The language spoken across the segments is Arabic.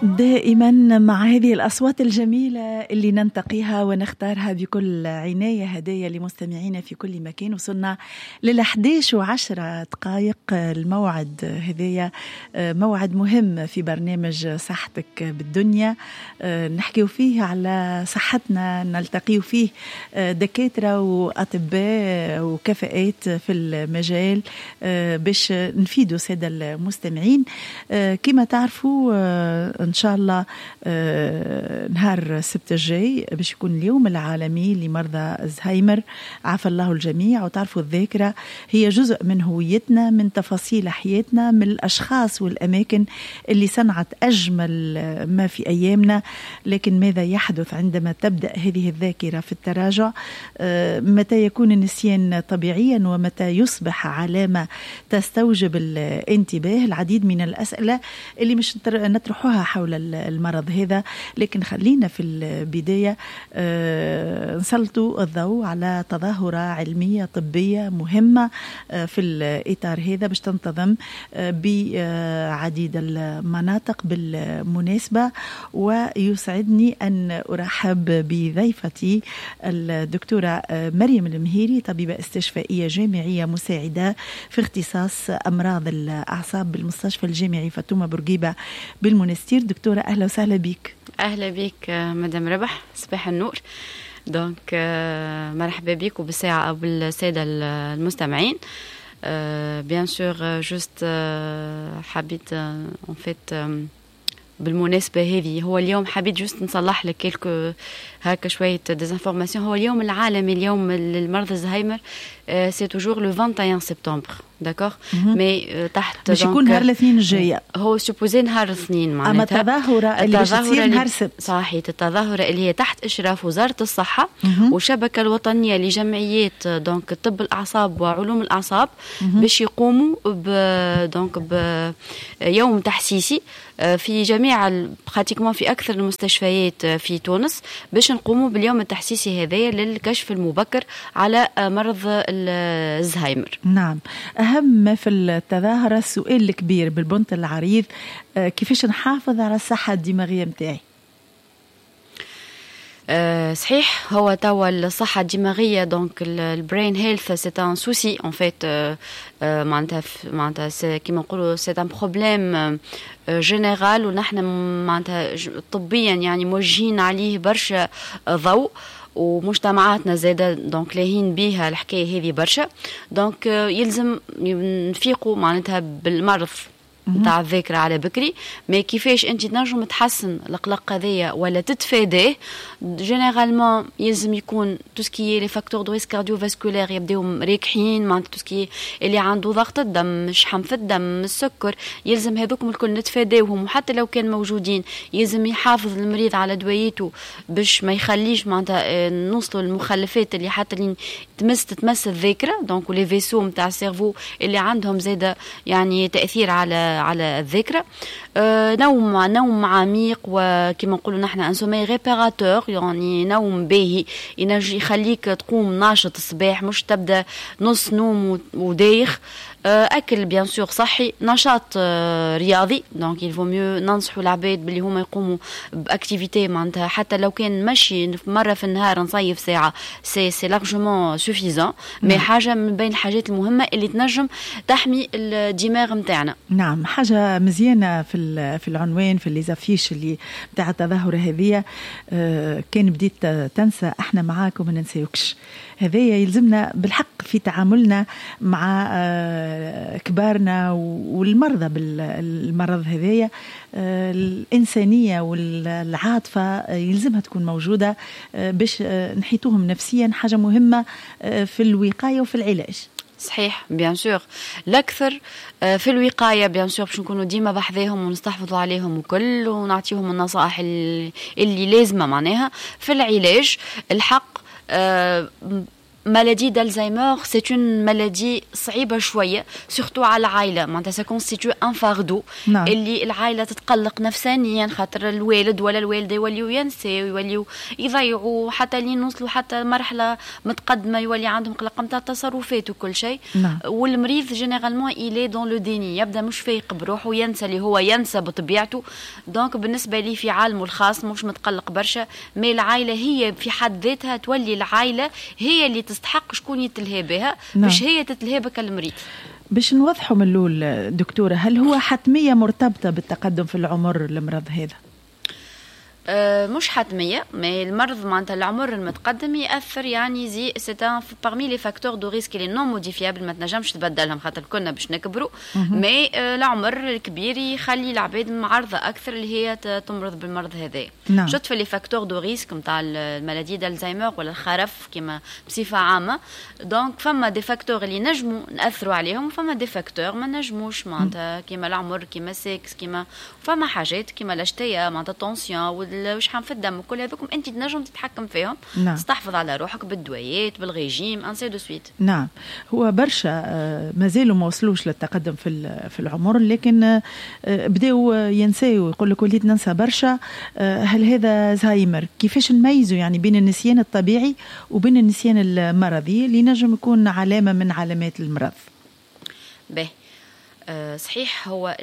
دائما مع هذه الأصوات الجميلة اللي ننتقيها ونختارها بكل عناية هدايا لمستمعينا في كل مكان. وصلنا ل11:10 الموعد هذايا موعد مهم في برنامج صحتك بالدنيا، نحكي فيه على صحتنا، نلتقي فيه دكاترة وأطباء وكفاءات في المجال باش نفيدوا سادة المستمعين. كما تعرفوا إن شاء الله نهار السبت الجاي باش يكون اليوم العالمي لمرضى الزهايمر، عافى الله الجميع. وتعرفوا الذاكرة هي جزء من هويتنا، من تفاصيل حياتنا، من الأشخاص والأماكن اللي صنعت أجمل ما في أيامنا. لكن ماذا يحدث عندما تبدأ هذه الذاكرة في التراجع؟ متى يكون النسيان طبيعيا ومتى يصبح علامة تستوجب الانتباه؟ العديد من الأسئلة اللي مش نطرحوها حول المرض هذا، لكن خلينا في البداية نسلطوا الضوء على تظاهرة علمية طبية مهمة في الإطار هذا باش تنتظم بعديد المناطق بالمناسبة. ويسعدني أن أرحب بضيفتي الدكتورة مريم المهيري، طبيبة استشفائية جامعية مساعدة في اختصاص أمراض الأعصاب بالمستشفى الجامعي فاطمة بورقيبة بالمنستير. دكتورة أهلا وسهلا بك. أهلا بك مدام ربح، صباح النور. دونك مرحبا بك وبالساعة أو بالسادة المستمعين. بيان سور جوست حبيت en fait بالمناسبة هذه هو اليوم حبيت جوست نصلح لك كيلكو هكا شوية ديزانفورماسيون. هو اليوم العالمي اليوم للمرضى الزهايمر سي توجور لو 21 سبتمبر، داكوغ؟ مي تحت باش يكون نهار الاثنين الجاية، هو سوبوزي نهار الاثنين معناتها. أما التظاهرة اللي باش تصير نهار السبت. صحيح، التظاهرة اللي هي تحت إشراف وزارة الصحة والشبكة الوطنية لجمعيات دونك طب الأعصاب وعلوم الأعصاب باش يقوموا دونك بيوم تحسيسي في جميع براتيكمون في أكثر المستشفيات في تونس باش نقوموا باليوم التحسيسي هذايا للكشف المبكر على مرض الزهايمر. نعم، أهم ما في التظاهرة السؤال الكبير بالبنط العريض، كيفاش نحافظ على الصحة الدماغية متاعي؟ صحيح، هو توا الصحة الدماغية دونك البرين هيلث سي ان سوسي ان فيت، معناتها كيما نقولوا سي ان بروبليم جينيرال، ونحن معناتها طبيا يعني موجهين عليه برشا ضوء، ومجتمعاتنا زاده دونك لاهين بها الحكايه هذه برشا. دونك يلزم نفيقوا معناتها بالمرض نتاع الذاكرة على بكري. ما كيفاش انت تنجم تحسن القلق هذايا ولا تتفاداه؟ جينيرالمون يلزم يكون توسكي لي فاكتور دو ريسك كارديوفاسكولير يبداو راكحين، معناتها توسكي اللي عنده ضغط الدم، شحم في الدم، السكر، يلزم هذوكم الكل نتفاداوهم. وحتى لو كان موجودين يلزم يحافظ المريض على دوايته باش ما يخليش معناتها نوصلوا للمخلفات اللي حتى اللي تتمس الذاكرة دونك ولي فيسو نتاع السيرفو اللي عندهم زاده يعني تأثير على الذاكرة. نوم عميق، وكما نقولوا نحن ان سومي ريباراتور، يعني نوم باهي ينجي يخليك تقوم ناشط الصباح، مش تبدا نص نوم ودايخ. اكل بيان سور صحي، نشاط رياضي، دونك يلفو ميو ننصحوا العباد باللي هما يقوموا باكتيفيتي معناتها حتى لو كان مشي مره في النهار نصيف ساعه سي لارجومون سوفيزون. مي حاجه من بين الحاجات المهمه اللي تنجم تحمي الدماغ نتاعنا. نعم، حاجه مزيانه في العنوان في ليزافيش اللي نتاع التظاهره هذه. كان بديت تنسى احنا معاك وما ننساوكش. هذايا يلزمنا بالحق في تعاملنا مع كبارنا والمرضى بالمرض هذايا. الإنسانية والعاطفة يلزمها تكون موجودة باش نحيطوهم نفسيا، حاجة مهمة في الوقاية وفي العلاج. صحيح، بيان سور الاكثر في الوقايه بيان سور باش نكونوا ديما بحذاهم ونستحفظوا عليهم وكل ونعطيهم النصائح اللي لازمه. معناها في العلاج الحق maladie d'Alzheimer, c'est une maladie صعيبة شوية surtout على العائلة معناتها ça constitue un fardeau اللي العائلة تتقلق نفسانيا خاطر الوالد ولا الوالدة يوليو ينسوا يوليو يضيعوا حتى لين نوصلوا حتى مرحلة متقدمة يولي عندهم قلق نتاع التصرفات وكل شيء والمريض جينيرالمون إلي دون لو ديني يبدا مش فايق بروحه ينسى اللي هو ينسى بطبيعته دونك بالنسبة لي في عالمه الخاص مش متقلق برشا مي العائلة هي في حد ذاتها تولي العائلة هي اللي تستحق شكون يتلهى بها باش هي تتلهى بك المريض. باش نوضحوا من الأول دكتورة هل هو حتمية مرتبطة بالتقدم في العمر المرض هذا؟ مش حتمية مي المرض معناتها العمر المتقدم يأثر يعني زي سيتان parmi les facteurs de risque اللي نون موديفيابل ما تنجمش تبدلهم خاطر كنا باش نكبروا مي العمر الكبير يخلي العباد معرضة أكثر اللي هي تمرض بالمرض هذا. شفت في لي فاكتور دو ريسك نتاع المالادي دالزهايمر ولا الخرف كما بصفة عامة دونك فما دي فاكتور اللي نجموا نأثروا عليهم فما دي فاكتور ما نجموش معناتها كما العمر كما سيكس كما فما حاجات كما الاشتياء معناتها تونسيون وشحال في الدم وكل هذوكم انت تنجم تتحكم فيهم تستحفظ على روحك بالدويات بالريجيم انسي دو سويت. نعم هو برشا مازالوا ما وصلوش للتقدم في العمر لكن بداوا ينساوا يقول لك وليت ننسى برشا. هل هذا زهايمر؟ كيفاش نميزوا يعني بين النسيان الطبيعي وبين النسيان المرضي اللي نجم يكون علامة من علامات المرض؟ به صحيح هو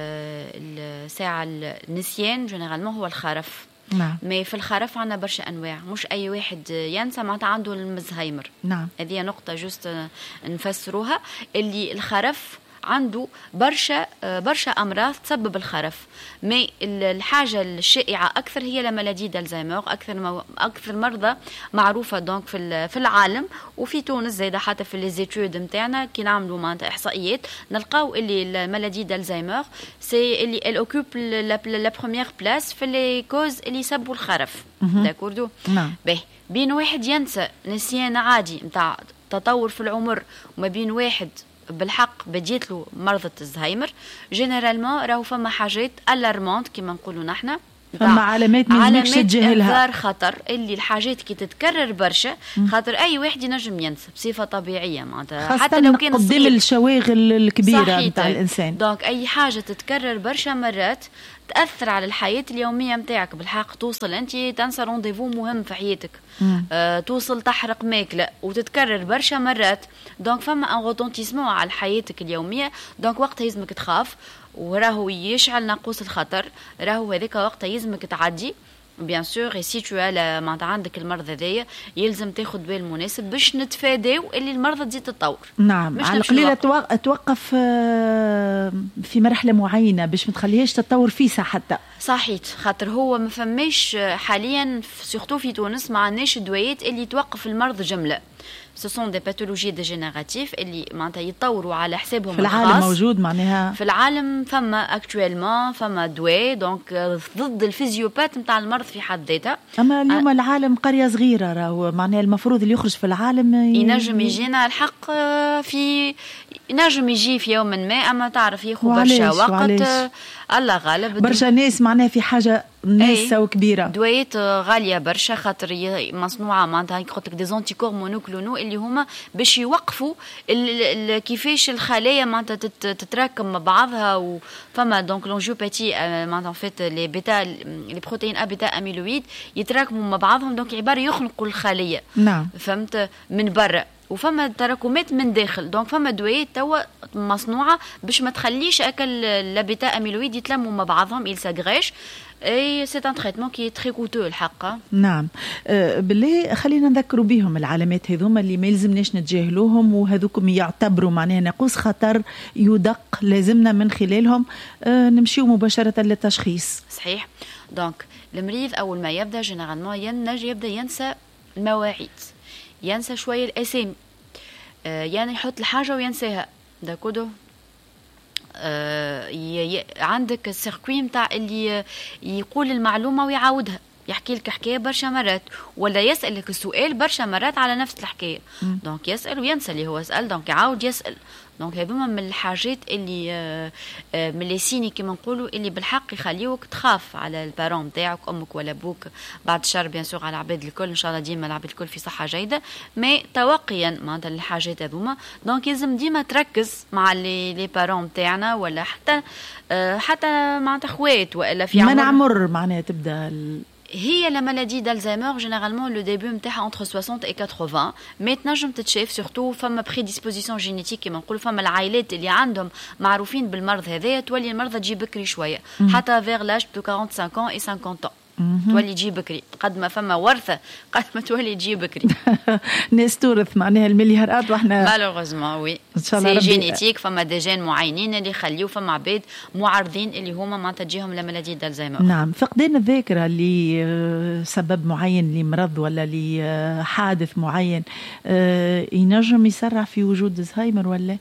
الساعة النسيان جنرالمون هو الخرف. ما في الخرف عنا برشا أنواع مش أي واحد ينسى معناتها عنده الزهايمر. هذه نقطة جوست نفسروها اللي الخرف عنده برشا أمراض تسبب الخرف مي الحاجة الشائعة أكثر هي المالادي دالزهايمر أكثر مرضى معروفة دونك في العالم وفي تونس زايدة حتى في ليزيتود نتاعنا كي نعملوا معناتها إحصائيات نلقاو اللي المالادي دالزهايمر سي اللي الأوكوب لا بروميير بلاس في لي كوز اللي يسببوا الخرف. داكوردو بين واحد ينسى نسيان عادي نتاع تطور في العمر وما بين واحد بالحق بديت له مرضى الزهايمر جينيرالمون راهو فما حاجات الارمونت كما نقولوا نحنا فما علامات مش تجهلها انذار خطر اللي الحاجات كي تتكرر برشا خاطر اي واحد ينجم ينسى بصفه طبيعيه معناتها حتى لو كان قدام الشواغل الكبيره نتاع الانسان دونك اي حاجه تتكرر برشا مرات تأثر على الحياة اليومية متاعك بالحق توصل أنت تنسى رونديفو مهم في حياتك توصل تحرق ماكلة وتتكرر برشا مرات دونك فما ان روتونتيسمون على حياتك اليومية دونك وقتها يلزمك تخاف وراهو يشعل ناقوس الخطر راهو هذاك وقتها يلزمك تعدي بيان سور سي تو معناتها عندك المرض هذايا يلزم تاخذ بال مناسب باش نتفاداو اللي المرضى تزيد تتطور. نعم على القليله توقف في مرحله معينه باش ما تخليهاش تتطور فيسا حتى صحيت خاطر هو ما فماش حاليا سورتو في تونس ما عندناش دويات اللي توقف المرض جمله. Ce sont des pathologies dégénératives اللي معناتها يتطوروا على حسابهم في العالم الخاص. موجود معناها في العالم فما اكتويلمون فما دواء دونك ضد الفيزيوبات نتاع المرض في حد ذاتها. اما اليوم العالم قريه صغيره راهو معناها المفروض اللي يخرج في العالم ينجم يجينا الحق في ينجم يجي في يوم ما اما تعرف ياخذ برشا وقت الله غالب برشا ناس معناها في حاجه ناسه وكبيره دوايات غاليه برشا خاطر مصنوعه معناتها قلت لك دي زونتيكور مونوكلونو اللي هما باش يوقفوا كيفاش الخلايا معناتها تتراكم مع بعضها وفما دونك لونجيوباتي معناتها فيت لي بيتا لي بروتين ا بيتا اميلويد يتراكموا مع بعضهم دونك عباره يخنقوا الخليه. نعم فهمت من برا وفما تراكمات من داخل دونك فما دوايات توا مصنوعه باش ما تخليش اكل لابيتا اميلويد يتلموا مع بعضهم يلساغريش اي سي ان تريتمون كي تري كوتو الحق. نعم بالله خلينا نذكروا بهم العلامات هذوما اللي ما يلزمناش نتجاهلوهم وهذوكم يعتبروا معناها ناقوس خطر يدق لازمنا من خلالهم نمشيو مباشره للتشخيص. صحيح دونك المريض اول ما يبدا جينيرالمون يبدا ينسى المواعيد ينسى شويه الاسامي يعني يحط الحاجه وينساها داكودو عندك السيركوي نتاع اللي يقول المعلومه ويعاودها يحكي لك حكايه برشا مرات ولا يسالك السؤال برشا مرات على نفس الحكايه دونك يسال وينسى اللي هو سال دونك يعاود يسال دونك هذوما من الحاجات اللي من لي سيني كيما نقولوا اللي بالحق يخليوك تخاف على البارون نتاعك، امك ولا ابوك، بعد الشر بيان سور على العباد الكل، ان شاء الله ديما العباد الكل في صحه جيده، مي توقيا معناتها الحاجات هذوما. دونك لازم ديما تركز مع لي بارون نتاعنا، ولا حتى معناتها خوات والا في من عمر معناها تبدا هي لا مالادي d'Alzheimer généralement le début نتاعها entre 60 et 80 مي تنجم تتشاف سورتو فما بريديسبوزيسيون جينيتيك كما نقولوا، فما العائلات اللي عندهم معروفين بالمرض هذايا تولي المرضى تجي بكري شويه حتى vers l'âge de 45 ans et 50 ans تولي تجي بكري، قد ما فما ورثه قد ما تولي تجي بكري. ناس تورث معناها المليارات واحنا مالوغوزمون وي سي جينيتيك، فما دي جين معينين اللي يخليو فما عباد معرضين اللي هما معناتها تجيهم لا مالادي دالزهايمر. نعم. فقدان الذاكره لسبب معين، لمرض ولا لحادث معين، ينجم يسرع في وجود الزهايمر ولا؟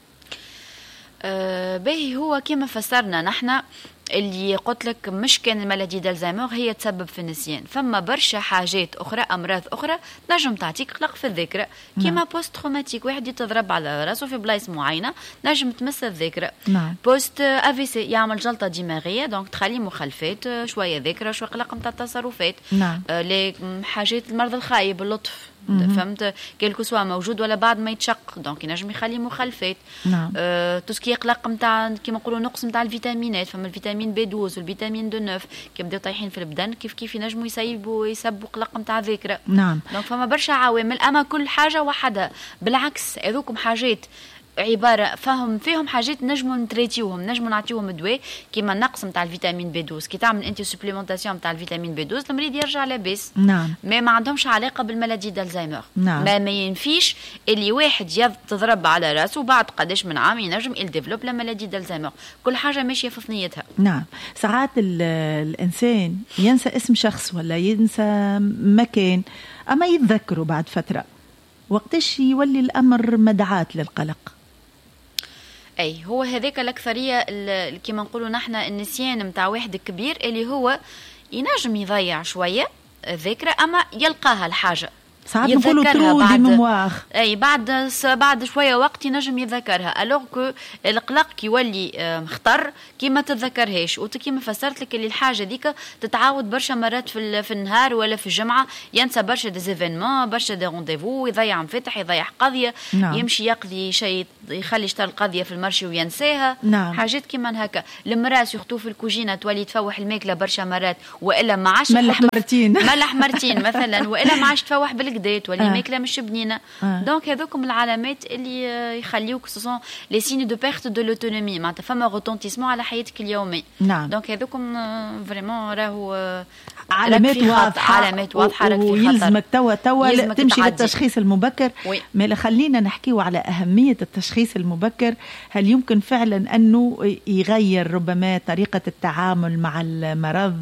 باهي هو كما فسرنا نحن اللي قلت لك مش كان المالادي دالزهايمر هي تسبب في النسيان، فما برشا حاجات اخرى، امراض اخرى نجم تعطيك قلق في الذاكره كيما بوست تروماتيك، واحد يتضرب على راسه في بلايص معينه نجم تمس الذاكره. بوست افيسي يعمل جلطه دماغيه دونك تخلي مخالفات، شويه ذاكره شويه قلق نتاع التصرفات. لي حاجات المرض الخايب اللطف فهمت كيلكو سوا موجود ولا بعد ما يتشق دونك ينجم يخلي مخالفات. توسكي قلق نتاع كيما نقولوا نقص نتاع الفيتامينات، فما الفيتامين B12 والفيتامين D9 كي بداو طايحين في البدن كيف ينجموا يسبوا قلق نتاع الذاكره. دونك فما برشا عوامل، اما كل حاجه وحدها بالعكس هذوكم حاجات عباره فيهم حاجات نجموا نتريتيوهم، نجموا نعطيوهم دواء كيما النقص نتاع الفيتامين B12 كي تعمل انت سوبليمونتاسيون نتاع الفيتامين B12 المريض يرجع لاباس. ما عندهمش علاقه بالمالادي دالزهايمر. ما ينفيش اللي واحد تضرب على راسه بعد قداش من عام ينجم يديفلوب لا مالادي دالزهايمر، كل حاجه ماشيه في ثنيتها. ساعات الانسان ينسى اسم شخص ولا ينسى مكان، اما يتذكره بعد فتره، وقتاش يولي الامر مدعاة للقلق؟ اي هو هذاك الاكثريه كما نقولوا نحن النسيان نتاع واحد كبير اللي هو ينجم يضيع شويه الذاكره اما يلقاها الحاجه، ساعات نقولوا ترو دي ميموار، اي بعد شويه وقت ينجم يتذكرها، الوغ كو القلق كي يولي مخطر كي ما تتذكرهاش. وكيما فسرت لك اللي الحاجه ديك تتعاود برشا مرات في النهار ولا في الجمعه، ينسى برشا دي زيفينمون برشا دي رونديفو، يضيع مفتح يضيع قضيه. يمشي يقضي شيء يخلي يشتري القضيه في المرشي وينساها. حاجات كيما هكا. المراه سورتو في الكوجينه تولي تفوح الماكله برشا مرات والا ما عادش ملح مرتين مثلا، والا ما عادش تفوح بالكدات ولا ماكله مش بنينه. دونك هذوكم العلامات اللي يخليوك سون لي سيني دو بيرت دو لوتونومي، معناتها فما روتونتيسمون على حياتك اليومي. دونك هذوكم فريمون راهو علامات واضحه ويلزمك توا تمشي للتشخيص المبكر. ما خلينا نحكيو على أهمية التشخيص المبكر. هل يمكن فعلا أنه يغير ربما طريقة التعامل مع المرض،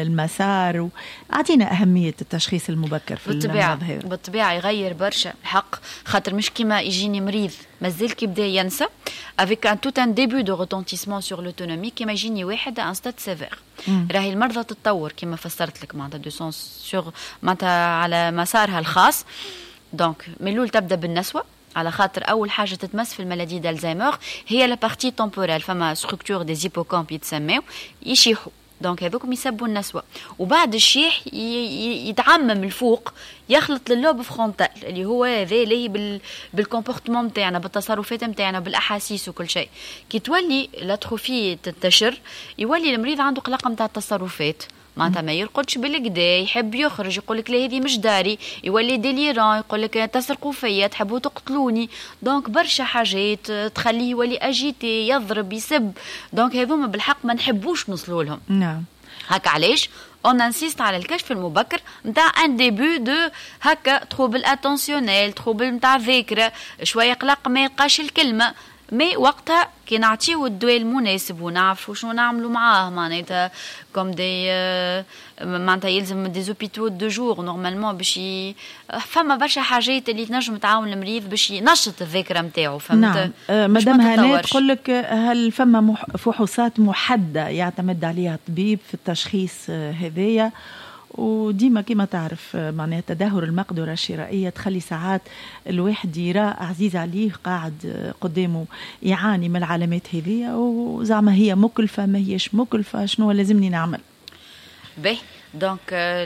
المسار؟ أعطينا أهمية التشخيص المبكر في المرض هذا. بالطبيعة يغير برشا الحق، خاطر مش كما يجيني مريض مازال كيبدا ينسى avec tout un début de retentissement sur l'autonomie كما يجيني واحد ان ستاد سيفير. راهي المرضى تتطور كما فسرت لك معناتها دو سونس سور معناتها على مسارها الخاص. دونك من الاول تبدا بالنسوه، على خاطر اول حاجه تتمس في المالادي دالزهايمر هي لا بارتي تمبورال، فما ستركتور دي زيبوكامب يتسموا يشيحوا، دونك هذوكم يسبوا النسوة. وبعد الشيح يتعمم الفوق يخلط لللوب فرونتال اللي هو هذا اللي بالكومبورتمون نتاعنا، بالتصرفات نتاعنا، بالاحاسيس وكل شيء. كي تولي لاتروفي تنتشر يولي المريض عنده قلق نتاع التصرفات، معناتها ما يرقدش بالكدا، يحب يخرج، يقول لك لا هذه مش داري، يولي ديليران، يقول لك تسرقوا فيا، تحبوا تقتلوني. دونك برشا حاجات تخليه يولي اجيتي، يضرب، يسب. دونك هذوما بالحق ما نحبوش نوصلوا لهم. نعم. هكا علاش اون انسيست على الكشف المبكر نتاع ان ديبي دو هكا تروبل اتونسيونيل، تروبل نتاع ذاكره، شويه قلق ما يلقاش الكلمه. مي وقتها كي نعطيو الدواء المناسب ونعرفوا شنو نعملوا معاه، معناتها كوم دي معناتها يلزم دي زوبيتو دو جور نورمالمون باش فما برشا حاجات اللي تنجم تعاون المريض باش ينشط الذاكره نتاعو. فهمت؟ نعم. مدام هناء تقول لك هل فما فحوصات محدده يعتمد عليها الطبيب في التشخيص هذايا، وديما كما تعرف معناها تدهور المقدرة الشرائية تخلي ساعات الواحد يرى عزيز عليه قاعد قدامه يعاني من العلامات هذه، وزعما هي مكلفة ما هيش مكلفة، شنو لازمني نعمل؟ باهي. Donc,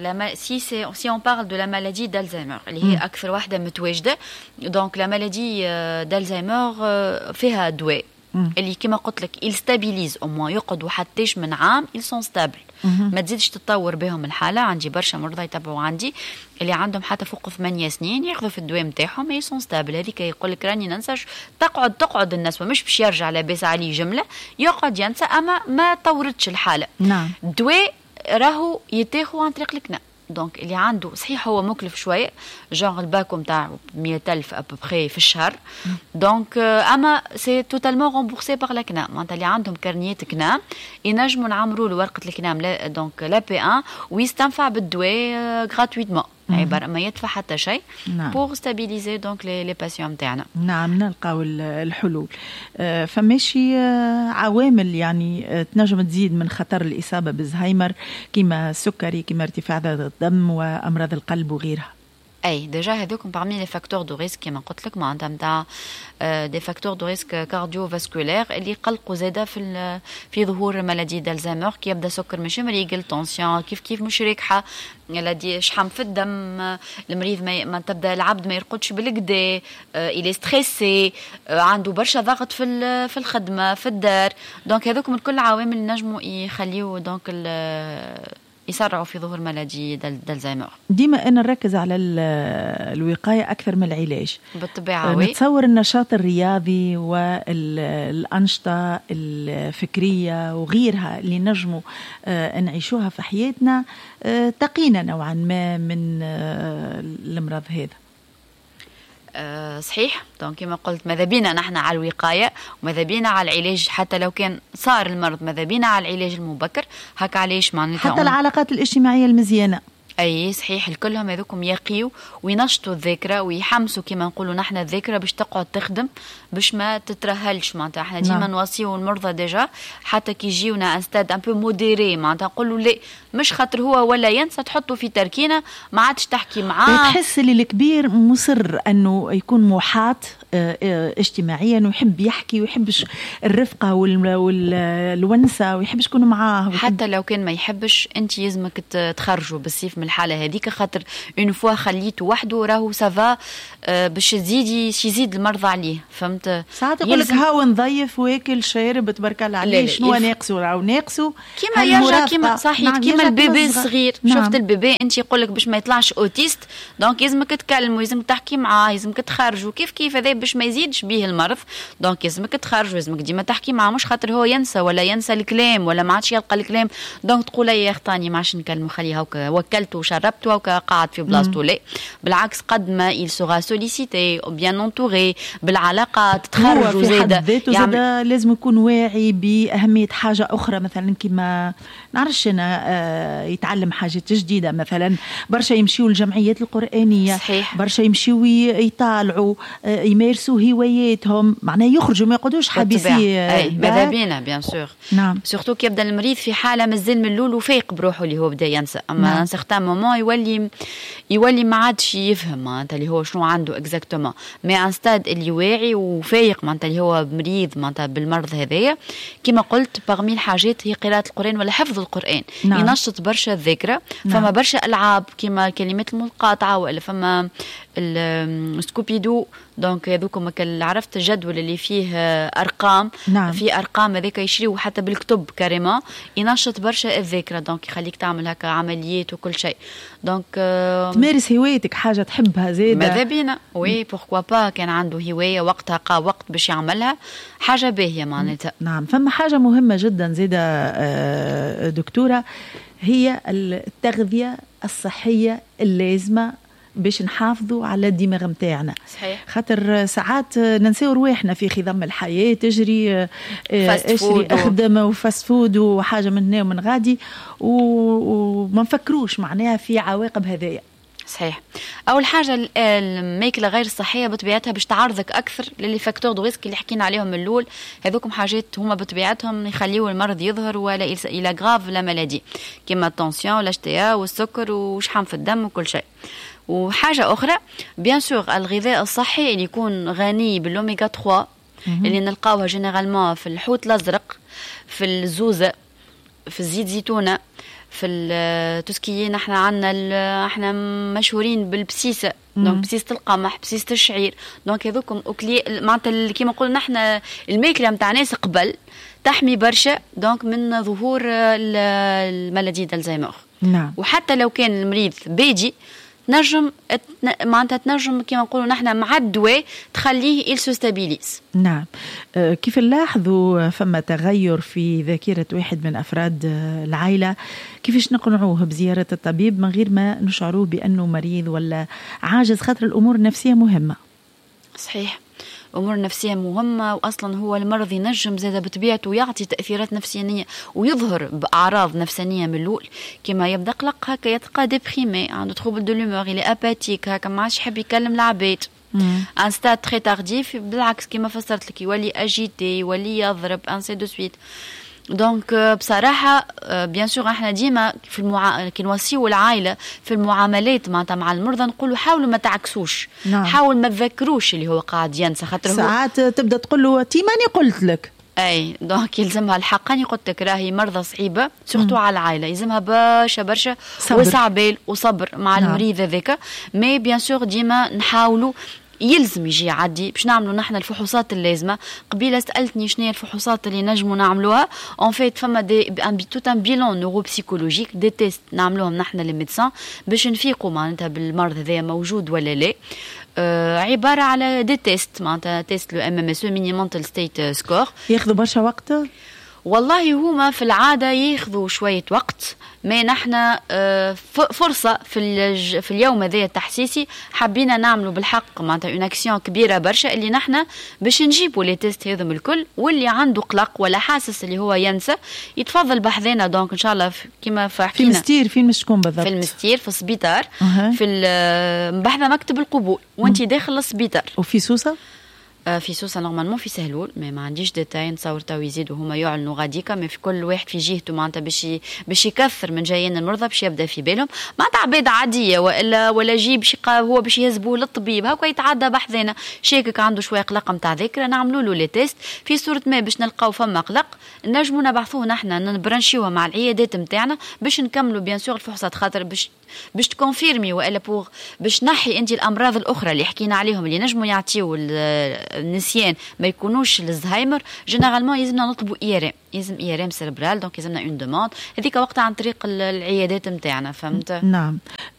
si on parle de la maladie d'Alzheimer, اللي هي أكثر واحدة متواجدة. Donc, la maladie d'Alzheimer فيها دواء اللي كما قلت لك il stabilise au moins، يقعدوا حتىش من عام ils sont stables. ما تزيدش تتطور بهم الحالة. عندي برشا مرضى يتبعوا عندي اللي عندهم حتى فوق 8 سنين ياخذوا في الدواء نتاعهم ils sont stables. هذيك يقول لك راني ننساش، تقعد النسوة مش باش يرجع لاباس عليه جملة، يقعد ينسى أما ما طورتش الحالة. نعم. الدواء راهو يتاخو عن طريق الكنا. دونك اللي عنده صحيح هو مكلف شويه، جونغ الباكو نتاعو 100,000 ابوبخي في الشهر. دونك اما سي توتالمون رومبورسي باغ لاكنا. معناتها اللي عندهم كارنيات كنا ينجموا نعمروا له ورقه الكنا دونك لا بي 1 ويستنفع بالدواء غراتويتمون، عبارة ما يدفع حتى شيء pour stabiliser donc les patients نتاعنا. نعم نلقاو الحلول. فماشي عوامل يعني تنجم تزيد من خطر الإصابة بالزهايمر كما السكري، كما ارتفاع ضغط الدم وأمراض القلب وغيرها. اي ديجا هذوكم parmi les facteurs de risque كما قلت لك معناتها نتاع دي فاكتور دو ريسك كارديوفاسكولير اللي يقلقوا زاده في ظهور مالادي دالزهايمر، كي يبدا سكر مش مريقل، تونسيون كيف مش راكحه، الذي شحم في الدم، المريض ما تبدا العبد ما يرقدش بالكدا، الي ستريسي، عنده برشا ضغط في الخدمه في الدار. دونك هذوكم الكل عوامل نجموا يخليوا دونك يسرعوا في ظهور مالادي دالزهايمر. ديما أنا نركز على الوقاية أكثر من العلاج بالطبيعة. نتصور النشاط الرياضي والأنشطة الفكرية وغيرها اللي نجموا نعيشوها في حياتنا تقينا نوعا ما من الأمراض هذا. صحيح. دونك كما قلت ماذا بينا نحن على الوقاية وماذا بينا على العلاج، حتى لو كان صار المرض ماذا بينا على العلاج المبكر. هكا علاش معناتها حتى العلاقات الاجتماعية المزيانة. اي صحيح، الكلهم هذوكم يقيوا وينشطوا الذاكره ويحمسوا كما نقولوا نحن الذاكره باش تقعد تخدم باش ما تترهلش. معناتها احنا ديما نوصيو المرضى ديجا حتى كي يجيونا ان ستاد ان بو موديري، معناتها نقولوا لا مش خاطر هو ولا ينسى تحطه في تركينه ما عادش تحكي معاه. تحس اللي الكبير مصر انه يكون محاط اجتماعيا ويحب يحكي ويحبش الرفقه والونسه ويحبش يكون معاه. حتى لو كان ما يحبش انت يلزمك تخرجوا بالسيف من الحاله هذيك، خاطر اون فوا خليته وحده راهو سافا باش يزيد المرضى عليه. فهمت؟ ساعات يقول لك هاو نضيف واكل شارب تبارك الله عليه، شنو ناقصه راهو ناقصه كيما يرجع كيما صحيح كيما البيبي الصغير. شفت البيبي انت يقول لك باش ما يطلعش اوتيست، دونك يلزمك تكلمه، يلزمك تحكي معاه، يلزمك تخرجوا كيف هذا باش ما يزيدش به المرض. دونك يلزمك تخرجوا، يلزمك ديما تحكي معاه، مش خاطر هو ينسى ولا ينسى الكلام ولا ما عادش يلقى الكلام دونك تقول يا اختاني ما عادش نكلمه خليه هاكا وكلته وشربته هاكا قاعد في بلاصته. لا بالعكس، قد ما il sera sollicité ou bien entouré بالعلاقات تخرجوا زاده يعني لازم يكون واعي باهميه حاجه اخرى، مثلا كما نعرفش انا يتعلم حاجات جديده، مثلا برشا يمشيوا الجمعيات القرآنيه، صحيح. برشا يمشيوا يطالعوا يمارسوا هواياتهم، معناه يخرجوا ما يقعدوش حابسين. ماذا بينا بيان سور. نعم. سورتو كي يبدا المريض في حاله مازال من الاول وفايق بروحه اللي هو بدا ينسى، اما ان سيغتان مومون يولي ما عادش يفهم معناتها اللي هو شنو عنده اكزاكتومون. مي ان ستاد اللي واعي وفايق معناتها اللي هو مريض معناتها بالمرض هذايا، كما قلت باغمي الحاجات هي قراءه القرآن ولا حفظ القرآن. ينشط برشا الذاكره. فما برشا العاب كما كلمات المقاطعه ولا فما السكوبيدو، دونك هذوكم عرفت الجدول اللي فيه ارقام. في ارقام هذاك يشريوه حتى بالكتب كاريما، ينشط برشا الذاكره، دونك يخليك تعمل هكا عمليات وكل شيء. دونك تمارس هوايتك حاجه تحبها زاده ماذا بينا. وي بوركوا با، كان عنده هوايه وقتها وقت باش يعملها حاجه باهيه معناتها. نعم. فما حاجه مهمه جدا زاده دكتوره، هي التغذيه الصحيه اللازمه باش نحافظوا على الدماغ متاعنا. صحيح. خاطر ساعات ننساو رواحنا في خضم الحياة، تجري اخدم وفاست فود وحاجة من هنا ومن غادي وما نفكروش معناها في عواقب هذايا. صحيح. اول حاجه الماكله غير الصحيه بطبيعتها باش تعرضك اكثر للي فاكتور دو ريسك اللي حكينا عليهم من الاول. هذوكم حاجات هما بطبيعتهم يخليوا المرض يظهر ولا الى غراف لا مالادي كيما التونسيون والاشتياء والسكر وشحم في الدم وكل شيء. وحاجه اخرى بيان سور الغذاء الصحي اللي يكون غني بالاوميغا 3 اللي نلقاوها جينيرالمون في الحوت الازرق، في الزوزه، في الزيت زيتونه، في التسكيين. نحن عندنا احنا مشهورين بالبسيسه، دونك بسيسه القمح، بسيسه الشعير، دونك هذوكم اوكلي معناتها كيما نقولوا نحن الماكله نتاع ناس قبل تحمي برشا دونك من ظهور المالادي الزهايمر. نعم. وحتى لو كان المريض بيجي تنجم معناتها تنجم كيما نقولوا نحن مع الدواء تخليه إل سوستابيليز. نعم. كيف نلاحظوا فما تغير في ذاكرة واحد من أفراد العائلة، كيفاش نقنعوه بزيارة الطبيب من غير ما نشعروه بأنه مريض ولا عاجز، خاطر الأمور النفسية مهمة. صحيح، أمور نفسية مهمة، وأصلا هو المرض ينجم زاد بطبيعته يعطي تأثيرات نفسية ويظهر بأعراض نفسانية من الأول، كما يبدأ قلق هكا، يتلقى ديبريمي، عنده تروبل دو لومور، إلي أباتيك هكا، ما عادش يحب يكلم العباد. ان ستاد تري تارديف، بالعكس كما فسرت لك يولي اجيتي، يولي يضرب انسي دو سويت. دونك بصراحه بيان سور احنا ديما في كي نوصيو العائله في المعاملات معناتها مع المرضى نقولوا حاولوا ما تعكسوش. نعم. حاول ما تذكروش اللي هو قاعد ينسى، خاطر ساعات تبدا تقول له تي ماني قلت لك. اي دونك يلزمها الحق. اني قلت لك راهي مرضى صعيبه سورتو على العائله، يلزمها برشا وسع بال وصبر مع المريض هذاك. مي بيان سور ديما نحاولوا يلزم يجي يعدي باش نعملوا نحن الفحوصات اللازمه. قبيله سالتني شنو هي الفحوصات اللي نجموا نعملوها. اون فيت فما توت ان بيلون نوروبسيكولوجيك، دي تيست نعملوهم نحن لي ميدسان باش نفيقوا معناتها بالمرض هذا موجود ولا لا. عباره على دي تيست معناتها تيست لو ام ام اس ميني مونتال ستيت سكور. ياخذوا برشا وقت؟ والله هما في العاده ياخذوا شويه وقت، ما نحن فرصه في اليوم هذا التحسيسي حبينا نعملوا بالحق معناتها اون اكسيون كبيره برشا اللي نحن باش نجيبوا لي تيست هذم الكل. واللي عنده قلق ولا حاسس اللي هو ينسى يتفضل بحذنا. دونك ان شاء الله كيما فحكينا في المستير. فين مش تكون بالضبط؟ في المستير، في السبيطار، في بحذا مكتب القبول وانت داخل السبيطار. وفي سوسه؟ في سوسه نورمالمون في سهلول، ما عنديش ديتاي نتصور تو يزيدوا هما يعلنوا غاديكا. ما في كل واحد في جهته معناتها باش يكثر من جايين المرضى باش يبدا في بالهم معناتها عباد عاديه ولا جيب باش هو باش يهزبوه للطبيب هكا يتعدى بحذنا شاكك عنده شويه قلق نتاع ذاكره، نعملوا له لي تيست. في صوره ما باش نلقاو فما قلق نجموا نبعثوه نحن نبرانشيوها مع العيادات نتاعنا باش نكملوا بيان سور الفحوصات، خاطر باش تكونفيرمي والا باش نحي انت الامراض الاخرى اللي حكينا عليهم اللي نجموا يعطيو النسيان ما يكونوش الزهايمر. جينيرالمون يلزمنا نطلبوا يلزم اي ام سيربرال، دونك يلزمنا اون دوموند هذيك وقتها عن طريق العيادات نتاعنا. فهمت؟ نعم.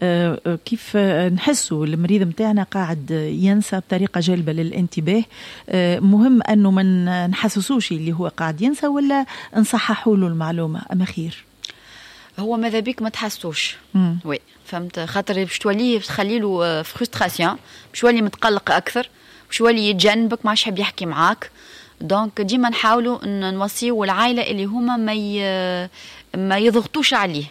كيف نحسوا المريض نتاعنا قاعد ينسى بطريقه جالبه للانتباه، مهم انه ما نحسسوش اللي هو قاعد ينسى ولا نصححوا له المعلومه اما خير؟ هو ماذا بيك ما تحسوش. وي فهمت، خاطر باش توليه تخلي له فرستراسيون، باش يولي متقلق اكثر، باش يولي يتجنبك، ما عادش يحب يحكي معاك. دونك ديما نحاولوا ان نوصيوا العائله اللي هما ما يضغطوش عليه.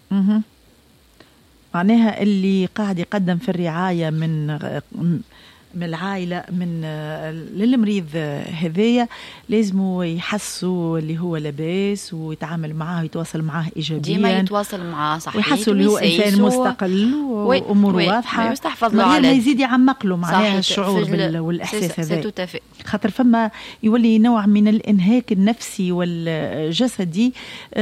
معناها اللي قاعد يقدم في الرعايه من العائلة للمريض هذايا لازم يحسوا اللي هو لاباس ويتعامل معاه ويتواصل معاه إيجابيا، ديما يتواصل معاه صحيح، ويحسوا اللي هو إنسان مستقل وأموره واضحة، من غير ما يزيد يعمق له معناها الشعور والإحساس هذا. خاطر فما يولي نوع من الإنهاك النفسي والجسدي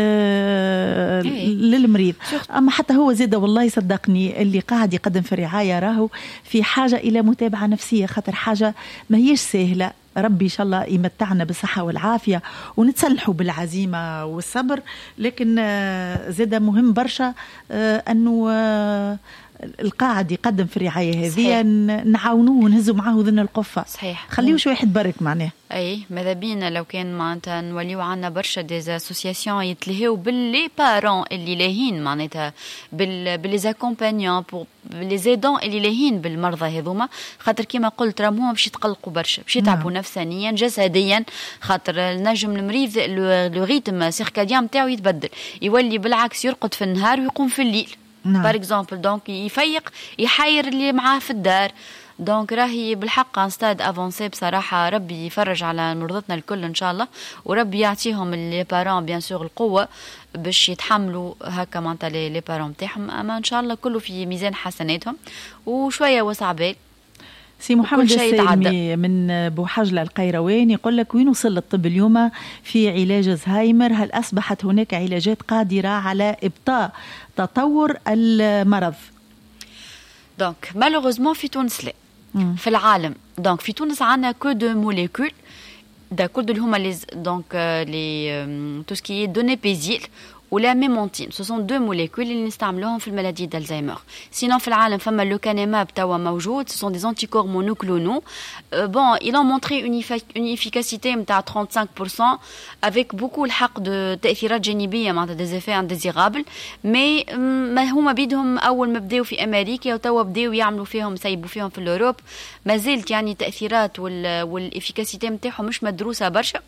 للمريض. أما حتى هو زاد والله صدقني اللي قاعد يقدم في الرعاية راهو في حاجة إلى متابعة نفسية، خاطر حاجة ما هيش سهلة. ربي إن شاء الله يمتعنا بالصحة والعافية ونتسلحوا بالعزيمة والصبر، لكن زاد مهم برشا أنه القاعد يقدم في الرعاية هذه نعاونوه ونهزوا معاه ذن القفة. صحيح، خليه شوي يحد برك معناه. اي ماذا بينا لو كان معناتها نوليو عنا برشا دي اسوسياسيون يتلهيو باللي بارون اللي لاهين معناتها بالليزاكومبانيون باللي زيدون اللي لاهين بالمرضى هذوما، خاطر كيما قلت راهم هما باش يتقلقوا برشا، باش يتعبوا نفسانيا جسديا، خاطر نجم المريض لو ريتم سيركاديان نتاعو يتبدل، يولي بالعكس يرقد في النهار ويقوم في الليل. بار اكزومبل. دونك يفيق يحير اللي معاه في الدار. دونك راهي بالحق ان ستاد افونسي بصراحه. ربي يفرج على مرضتنا الكل ان شاء الله، وربي يعطيهم لي بارون بيان سور القوه باش يتحملوا هكا معناتها لي بارون تاعهم. اما ان شاء الله كله في ميزان حسناتهم وشويه وسع بال. سي محمد السالمي من بوحجلة القيروان يقول لك وين وصل الطب اليوم في علاج زهايمر؟ هل أصبحت هناك علاجات قادرة على إبطاء تطور المرض؟ دونك مالوغوزمون في تونس لا. في العالم دونك في تونس عندنا كو دو موليكول داكورد اللي هما لي دونك لي تو سكي دوني بيزيل ولا ميمونتين. سو سون دو موليكول اللي نستعملوهم في المالادي دالزهايمر. سينون في العالم فما لوكانيماب توا موجود. سو سون دي انتيكور مونوكلونو. بون ils ont montré une efficacité نتاع 35% avec beaucoup الحق دو تاثيرات جانبيه معناتها دي زيفي انديزيرابل. مي ما هما بيدهم اول ما بداو في امريكا وتوا بداو يعملوا فيهم سيبوا فيهم في الاوروب. ما زالت يعني تاثيرات والافيكاسيتي نتاعهم مش مدروسه برشا.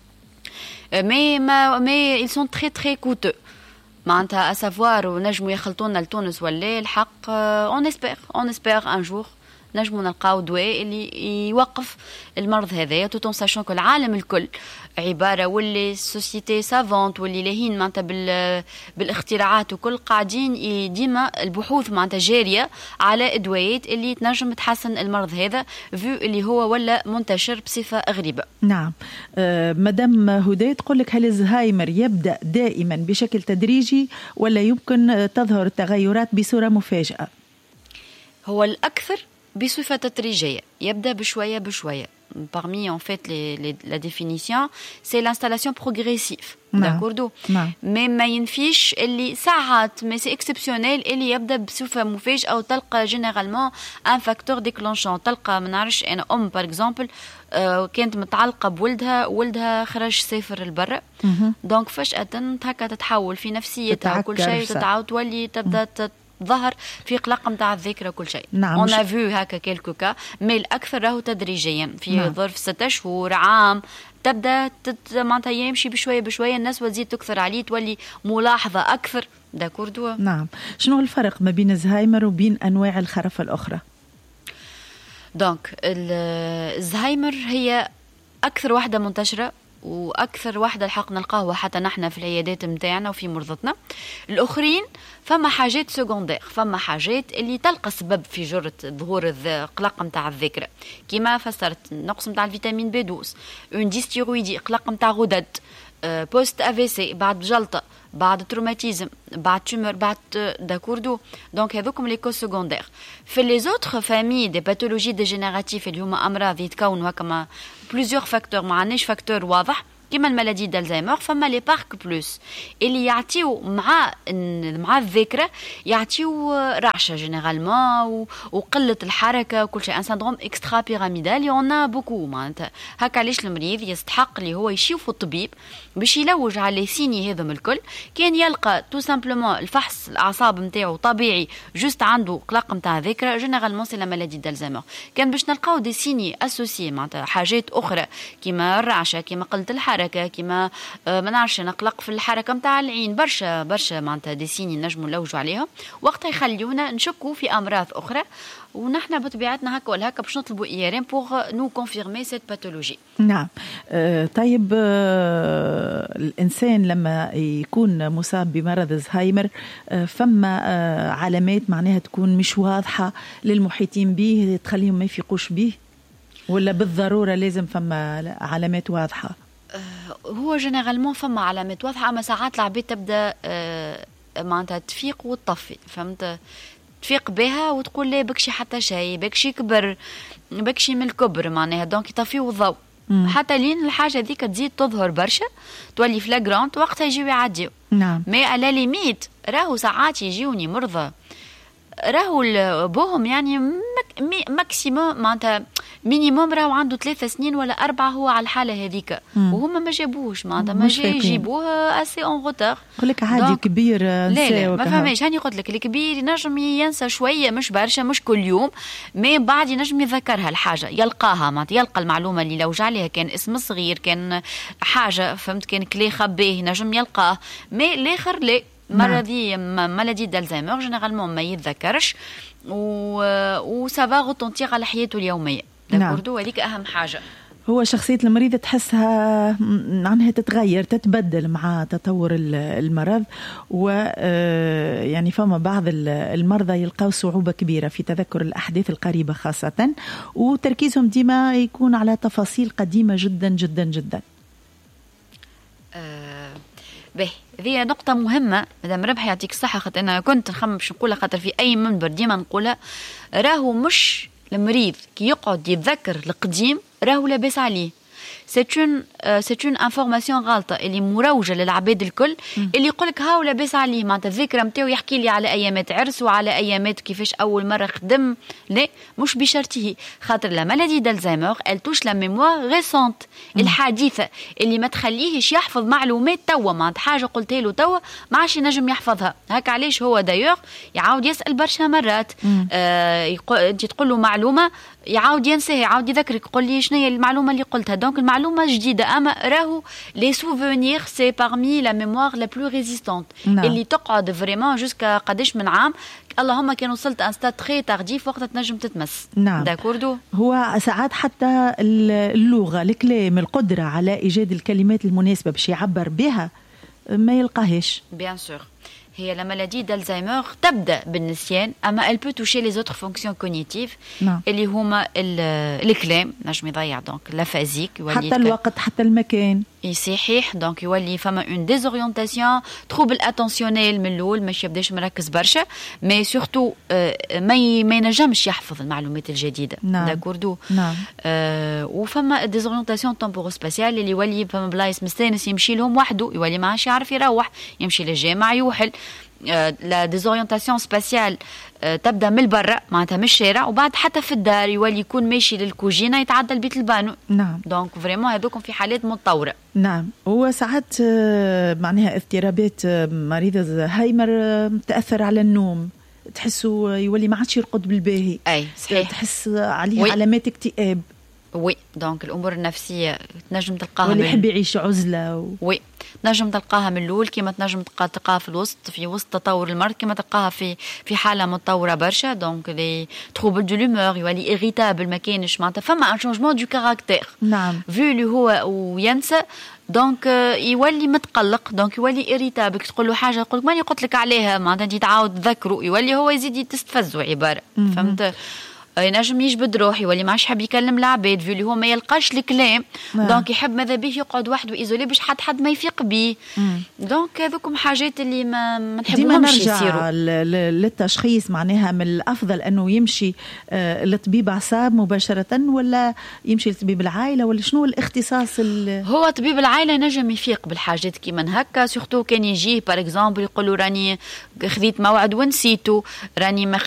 mais ils sont très très coûteux معناتها à savoir ونجموا يخلطونا لتونس ولا الحق. on espère un jour نجموا نلقاو دواء اللي يوقف المرض هذايا توتون ساشون كل العالم الكل عباره واللي سوسيتي سافونت واللي لاهين معناتها بالاختراعات وكل قاعدين ديما البحوث معناتها جاريه على ادويات اللي تنجم تحسن المرض هذا فيو اللي هو ولا منتشر بصفه غريبه. نعم. مدام هدى تقول لك هل الزهايمر يبدا دائما بشكل تدريجي ولا يمكن تظهر التغيرات بصوره مفاجئه؟ هو الاكثر بصفة تدريجية يبدأ بشوية بشوية. Parmi en fait la définition c'est l'installation progressive. D'accord. Mais ما ينفيش اللي ساعات mais c'est exceptionnel اللي يبدأ بصفة مفاجئة أو تلقى généralement un facteur déclenchant. تلقى ما نعرفش أنا par exemple كانت متعلقة بولدها خرج سافر البرة. donc فجأة هكا تتحول في نفسيتها وكل شيء تتعاود تولي تبدأ ظهر في قلق متاع الذاكره كل شيء. نعم. on a vu هكا كيلكو كا مي الاكثر راهو تدريجيا في نعم. ظرف 6 شهور عام تبدا معناتها يمشي بشويه بشويه الناس وتزيد تكثر عليه تولي ملاحظه اكثر. داكوردو. نعم. شنو الفرق ما بين الزهايمر وبين انواع الخرف الاخرى؟ دونك الزهايمر هي اكثر واحده منتشره واكثر واحده الحق نلقاها حتى نحن في العيادات نتاعنا وفي مرضتنا. الاخرين فما حاجات سكوندير، فما حاجات اللي تلقى سبب في جرة ظهور القلق نتاع الذاكره كما فسرت نقص نتاع الفيتامين بي 12 اون ديستيرويدي قلق نتاع غدد بوست افيسي بعد جلطه بعد تروماتيزم بعد تيومر بعد داكوردو. دونك هذوكم لي كو سكوندير. في لي زوتر فامي دي باثولوجي ديجينيراتيف اللي هما امراض يتكونوا هكا بليزيور فاكتور ما عندناش فاكتور واضح كما المالادي دالزهايمر. فما لي بارك بلوس اللي يعطيو مع الذاكره يعطيو رعشه جينيرالمون وقله الحركه وكل شيء. ان سندروم اكسترا بيراميدال يونا بوكو معناتها هكا. علاش المريض يستحق اللي هو يشوف الطبيب باش يلوج على سيني هذم الكل. كان يلقى تو سامبلومون الفحص الاعصاب نتاعو طبيعي جوست عنده قلق نتاع الذاكره جينيرالمون سي لا مالادي دالزهايمر. كان باش نلقاو دي سيني اسوسي معناتها حاجات اخرى كما الرعشه كما قله الحركه كما ما نعرفش نقلق في الحركه نتاع العين برشا معناتها دي سيني نجموا نلوجوا عليهم وقتها يخليونا نشكوا في امراض اخرى. ونحن بطبيعتنا هكا ولا هكا باش نطلبوا ايرين بوغ نو كونفيرمي سيت باثولوجي. نعم. طيب الانسان لما يكون مصاب بمرض الزهايمر فما علامات معناها تكون مش واضحه للمحيطين به تخليهم ما يفيقوش به ولا بالضروره لازم فما علامات واضحه؟ هو جينيرالمون فما علامات واضحه اما ساعات العباد تبدا معناتها تفيق وتطفي فهمت تفيق بها وتقول لي بكشي حتى شيء بكشي كبر بكشي من الكبر معناها دونك يطفيو الضوء حتى لين الحاجه ذيك تزيد تظهر برشا تولي فلاغرانت وقتها يجيو يعديو. نعم. مي على ليميت راهو ساعات يجيوني مرضى راهو بوهم يعني ماكسيموم معناتها مينيموم راهو عنده 3 سنين ولا 4 هو على الحاله هذيك وهم ما جابوش معناتها ما يجيبوه اسي اون روتور. يقول لك عادي كبير لا ما فهمش هاني قلت لك الكبير ينجم ينسى شويه مش برشا مش كل يوم مي بعد ينجم يذكرها الحاجه يلقاها معناتها يلقى المعلومه اللي لو جا عليها كان اسم صغير كان حاجه فهمت كان كلي خبيه ينجم يلقاه مي الاخر لا مرضي مالادي دالزهايمر جينيرالمون ما يتذكرش وسافا غوتونتيغ على حياته اليوميه. داكوردو هذيك اهم حاجه. هو شخصية المريض تحسها عنها تتغير تتبدل مع تطور المرض، ويعني فما بعض المرضى يلقاو صعوبة كبيرة في تذكر الأحداث القريبة خاصة، وتركيزهم ديما يكون على تفاصيل قديمة جدا جدا جدا. به هذه نقطة مهمة مدام ربحي يعطيك الصحة، خاطر أنا كنت نخمم باش نقولها، خاطر في أي منبر ديما نقولها، راهو مش المريض كي يقعد يتذكر القديم راهو لاباس عليه. c'est une information غلطة اللي مروجة للعباد الكل، اللي يقولك هاو لاباس عليه معناتها الذاكرة متاعو يحكي لي على أيامات عرس وعلى أيامات كيفاش أول مرة خدم. لا، مش بشرطه، خاطر لا مالادي دالزهايمر elle touche la mémoire récente الحديثة اللي ما تخليهش يحفظ معلومات توا، معناتها حاجة قلتها له توا ما عادش ينجم يحفظها. هكا علاش هو دايوغ يعاود يسأل برشا مرات. انت تقول له معلومة يعاود ينساها، يعاود يذكرك، يقول لي شنو هي المعلومة اللي قلتها. دونك المعلومة جديدة، أما راهو les souvenirs c'est parmi la mémoire la plus résistante اللي تقعد فريمون جوسكا قداش من عام. اللهم كان وصلت ان ستاد تري تارديف وقت تنجم تتمس. نعم. داكوردو. هو ساعات حتى اللغة الكلام القدرة على إيجاد الكلمات المناسبة باش يعبر بها ما يلقاهاش. بيان سور هي la maladie d'Alzheimer تبدأ بالنسيان، أما elle peut toucher les autres fonctions cognitives اللي هما الكلام نجم يضيع، دونك لافازيك حتى الوقت حتى المكان صحيح. دونك يولي فما اون ديزورينتاسيون تروبل اتونسيونيل من الاول، مش يبداش مركز برشا، مي سورتو ما ينجمش يحفظ المعلومات الجديده. داكوردو. وفما ديزورينتاسيون تومبورو سباسيال اللي يولي فما بلايص مستانس يمشي لهم وحده، يولي ما عادش يعرف يروح، يمشي للجامع يوحل. لا ديزورينتاسيون سباسيال تبدا من برا معناتها من الشارع، وبعد حتى في الدار يولي يكون ماشي للكوجينه يتعدى البيت البانو. نعم. دونك فريمون هذوكم في حالات متطوره. نعم. وساعات معناها اضطرابات مريض الزهايمر تأثر على النوم، تحسه يولي ما عادش يرقد بالباهي. اي صحيح. تحس عليه علامات اكتئاب. وي دونك الامور النفسيه تنجم تلقاها واللي يحب يعيش عزله وي تنجم تلقاها من الاول، كما تنجم تلقاها في الوسط، في وسط تطور المرض، كما تلقاها في حاله متطوره برشا. دونك لي تروبل دو لومور يولي إيريتابل، ما كاينش معناتها فما ان شونجمون دو كاركتير. نعم. فيو اللي هو وينسى، دونك يولي متقلق، دونك يولي إيريتابل. تقول له حاجه يقول لك ماني قلت لك عليها، معناتها انت تعاود تذكره، يولي هو يزيد تستفزه عباره. فهمت؟ ينجم يجبد روحي، يولي ما عادش حاب يكلم العباد، في اللي هو ما يلقاش الكلام. دونك يحب ماذا بيه يقعد وحده ايزولي باش حد ما يفيق بيه. دونك هذوكم حاجات اللي ما نحبهمش يصيروا. للتشخيص معناها من الافضل انه يمشي لطبيب اعصاب مباشره، ولا يمشي لطبيب العائله، ولا شنو الاختصاص؟ هو طبيب العائله ينجم يفيق بالحاجات كيما هكا، سورتو كان يجيه بار اكزومبل يقول له راني خذيت موعد ونسيته، راني ما